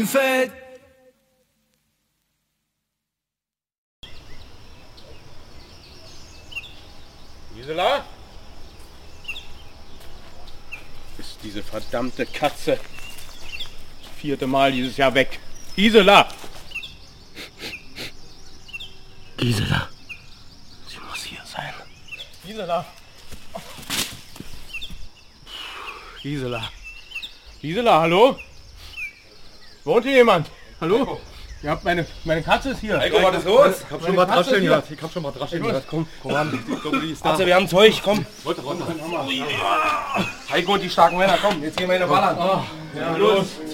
Feld. Gisela? Ist diese verdammte Katze. Das 4. Mal dieses Jahr weg. Gisela! Gisela. Sie muss hier sein. Gisela! Gisela. Gisela, hallo? Wohnt hier jemand? Hallo? Ja, meine Katze ist hier. Heiko, was ist los? Ich hab schon mal Drascheln gehört. Komm ran. Katze, wir haben Zeug, komm. Runter. Heiko und die starken Männer, komm, jetzt gehen wir in den Ballern. Ja, los.